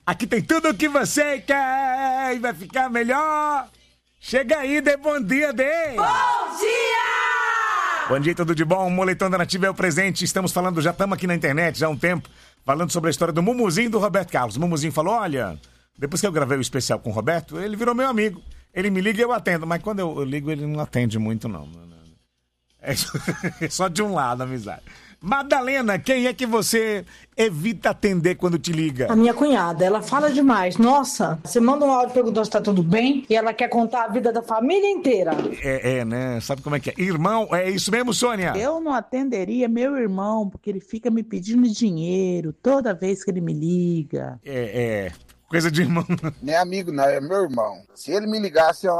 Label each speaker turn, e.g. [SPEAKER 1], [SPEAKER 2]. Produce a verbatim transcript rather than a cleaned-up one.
[SPEAKER 1] Aqui tem tudo o que você quer e vai ficar melhor. Chega aí, dê bom dia, dê.
[SPEAKER 2] Bom dia!
[SPEAKER 1] Bom dia, tudo de bom? O Moletom da Nativa é o presente. Estamos falando, já estamos aqui na internet já há um tempo, falando sobre a história do Mumuzinho e do Roberto Carlos. O Mumuzinho falou, olha, depois que eu gravei o especial com o Roberto, ele virou meu amigo. Ele me liga e eu atendo, mas quando eu, eu ligo ele não atende muito, não. É só de um lado a amizade. Madalena, quem é que você evita atender quando te liga?
[SPEAKER 3] A minha cunhada, ela fala demais. Nossa, você manda um áudio perguntando se tá tudo bem e ela quer contar a vida da família inteira.
[SPEAKER 1] É, é, né? Sabe como é que é? Irmão, é isso mesmo, Sônia?
[SPEAKER 4] Eu não atenderia meu irmão, porque ele fica me pedindo dinheiro toda vez que ele me liga.
[SPEAKER 1] É, é, coisa de irmão.
[SPEAKER 5] Nem amigo, não, é meu irmão. Se ele me ligasse, eu